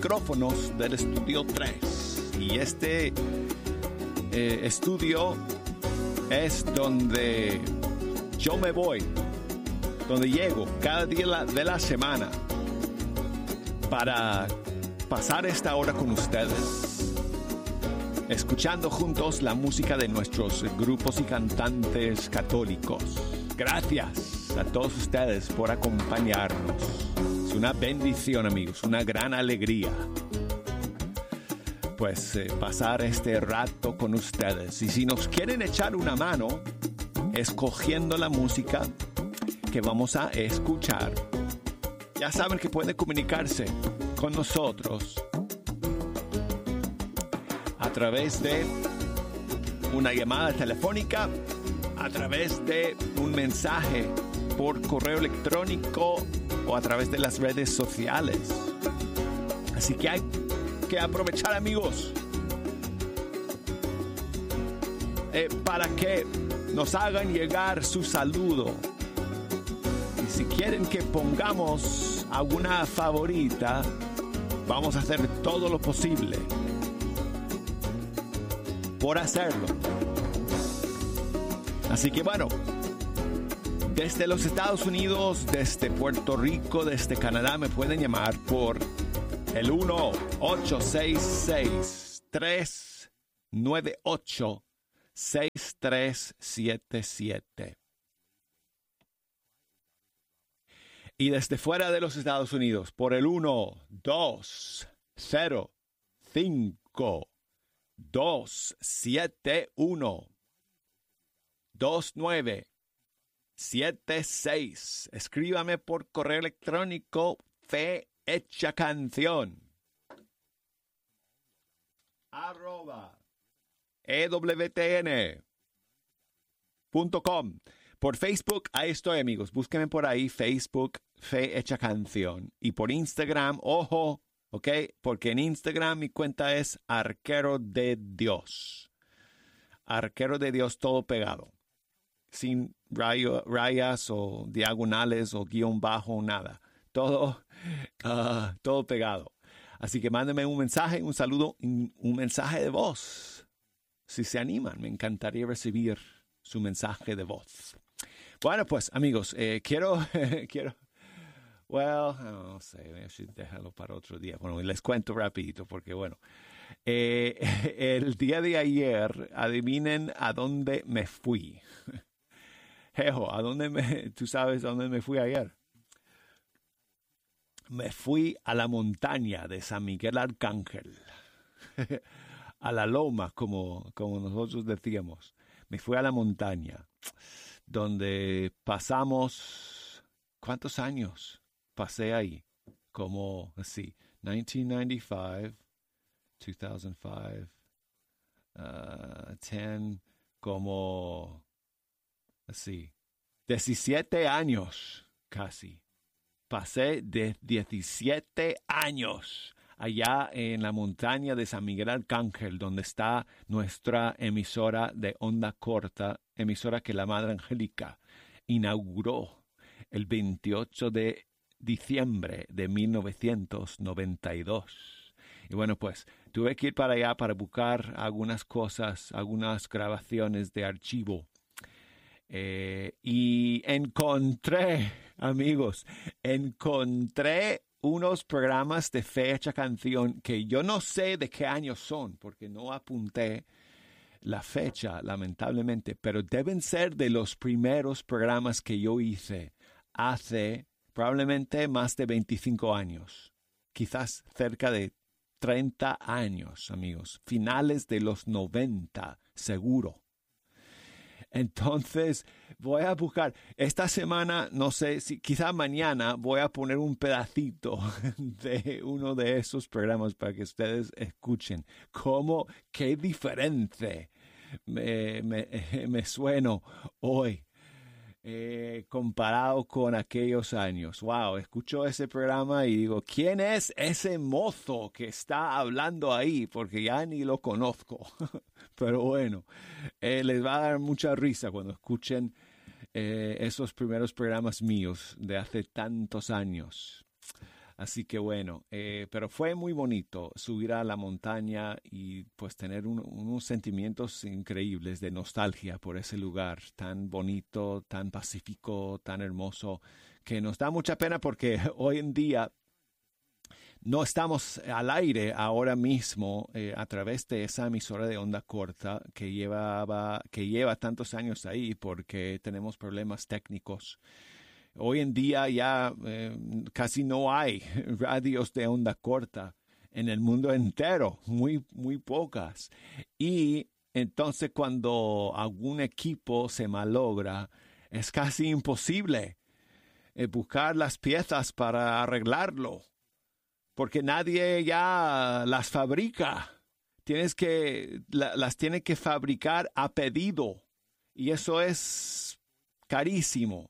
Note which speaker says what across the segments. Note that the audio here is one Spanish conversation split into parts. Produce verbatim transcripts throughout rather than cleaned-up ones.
Speaker 1: micrófonos del estudio tres. Y este eh, estudio es donde yo me voy, donde llego cada día de la semana para pasar esta hora con ustedes, escuchando juntos la música de nuestros grupos y cantantes católicos. Gracias a todos ustedes por acompañarnos. Es una bendición, amigos, una gran alegría, pues eh, pasar este rato con ustedes. Y si nos quieren echar una mano escogiendo la música que vamos a escuchar, ya saben que pueden comunicarse con nosotros a través de una llamada telefónica, a través de un mensaje por correo electrónico o a través de las redes sociales. Así que hay que aprovechar, amigos, eh, para que nos hagan llegar su saludo. Y si quieren que pongamos alguna favorita, vamos a hacer todo lo posible por hacerlo. Así que bueno, desde los Estados Unidos, desde Puerto Rico, desde Canadá, me pueden llamar por el uno ocho seis seis, tres nueve ocho, seis tres siete siete. Y desde fuera de los Estados Unidos, por el uno dos cero cinco, dos siete uno, dos nueve siete seis. Escríbame por correo electrónico fe hecha canción arroba ewtn punto com. Por Facebook, ahí estoy, amigos. Búsquenme por ahí, Facebook, Fe Hecha Canción. Y por Instagram, ojo, ¿ok? Porque en Instagram mi cuenta es Arquero de Dios. Arquero de Dios, todo pegado. Sin rayo, rayas o diagonales o guión bajo, nada. Todo, uh, todo pegado. Así que mándenme un mensaje, un saludo, un mensaje de voz. Si se animan, me encantaría recibir su mensaje de voz. Bueno, pues, amigos, eh, quiero, quiero, well, no sé, déjalo para otro día. Bueno, les cuento rapidito porque, bueno, eh, el día de ayer, adivinen a dónde me fui. Jejo, ¿a dónde me, tú sabes a dónde me fui ayer? Me fui a la montaña de San Miguel Arcángel, a la loma, como, como nosotros decíamos. Me fui a la montaña, donde pasamos, ¿cuántos años pasé ahí? Como, así, nineteen ninety-five, two thousand five, uh, ten, como, así, diecisiete años casi. Pasé de diecisiete años allá en la montaña de San Miguel Arcángel, donde está nuestra emisora de onda corta, emisora que la Madre Angélica inauguró el veintiocho de diciembre de mil novecientos noventa y dos. Y bueno, pues tuve que ir para allá para buscar algunas cosas, algunas grabaciones de archivo. Eh, y encontré, amigos, encontré unos programas de Fe Hecha Canción que yo no sé de qué año son, porque no apunté la fecha, lamentablemente, pero deben ser de los primeros programas que yo hice hace probablemente más de veinticinco años, quizás cerca de treinta años, amigos, finales de los noventa, seguro. Entonces voy a buscar, esta semana, no sé, si quizá mañana voy a poner un pedacito de uno de esos programas para que ustedes escuchen cómo, qué diferente me, me, me sueno hoy eh, comparado con aquellos años. Wow, escucho ese programa y digo, ¿quién es ese mozo que está hablando ahí? Porque ya ni lo conozco. Pero bueno, eh, les va a dar mucha risa cuando escuchen eh, esos primeros programas míos de hace tantos años. Así que bueno, eh, pero fue muy bonito subir a la montaña y pues tener un, unos sentimientos increíbles de nostalgia por ese lugar tan bonito, tan pacífico, tan hermoso, que nos da mucha pena porque hoy en día no estamos al aire ahora mismo eh, a través de esa emisora de onda corta que llevaba, que lleva tantos años ahí porque tenemos problemas técnicos. Hoy en día ya eh, casi no hay radios de onda corta en el mundo entero, muy, muy pocas. Y entonces cuando algún equipo se malogra, es casi imposible eh, buscar las piezas para arreglarlo, porque nadie ya las fabrica. Tienes que, la, las tiene que fabricar a pedido, y eso es carísimo.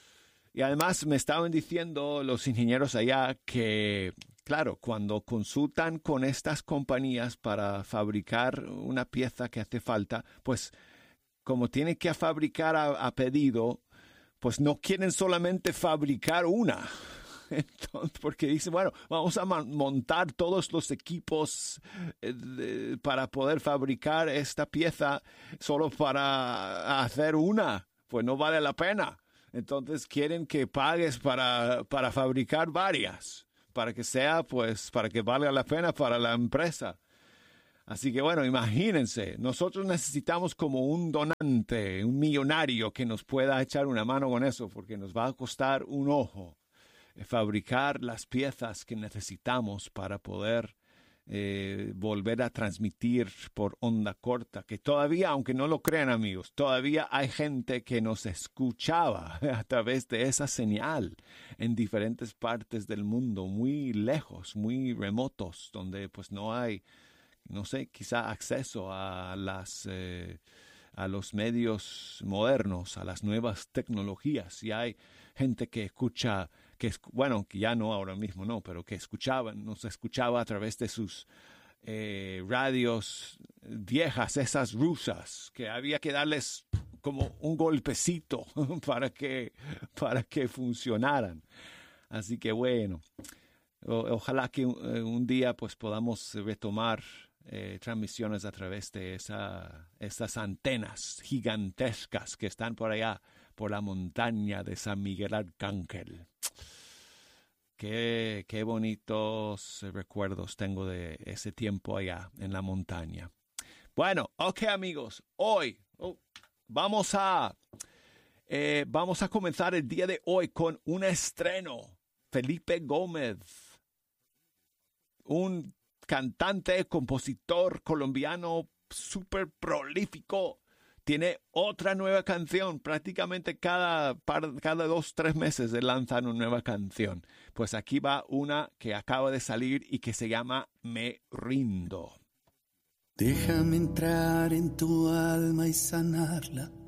Speaker 1: Y además me estaban diciendo los ingenieros allá que, claro, cuando consultan con estas compañías para fabricar una pieza que hace falta, pues como tienen que fabricar a, a pedido, pues no quieren solamente fabricar una. Entonces, porque dicen, bueno, vamos a montar todos los equipos eh, de, para poder fabricar esta pieza solo para hacer una, pues no vale la pena. Entonces quieren que pagues para, para fabricar varias, para que sea, pues, para que valga la pena para la empresa. Así que bueno, imagínense, nosotros necesitamos como un donante, un millonario que nos pueda echar una mano con eso, porque nos va a costar un ojo fabricar las piezas que necesitamos para poder eh, volver a transmitir por onda corta, que todavía, aunque no lo crean amigos, todavía hay gente que nos escuchaba a través de esa señal en diferentes partes del mundo, muy lejos, muy remotos, donde pues no hay, no sé, quizá acceso a las eh, a los medios modernos, a las nuevas tecnologías, y hay gente que escucha, que bueno, que ya no ahora mismo, no, pero que escuchaban, nos escuchaba a través de sus eh, radios viejas, esas rusas, que había que darles como un golpecito para que, para que funcionaran. Así que bueno, o, ojalá que un, un día pues podamos retomar Eh, transmisiones a través de esa, esas antenas gigantescas que están por allá, por la montaña de San Miguel Arcángel. Qué, qué bonitos recuerdos tengo de ese tiempo allá en la montaña. Bueno, ok amigos, hoy oh, vamos a eh, vamos a comenzar el día de hoy con un estreno. Felipe Gómez, un cantante, compositor colombiano súper prolífico, tiene otra nueva canción. Prácticamente cada, cada dos, tres meses de lanzan una nueva canción. Pues aquí va una que acaba de salir y que se llama Me Rindo.
Speaker 2: Déjame entrar en tu alma y sanarla.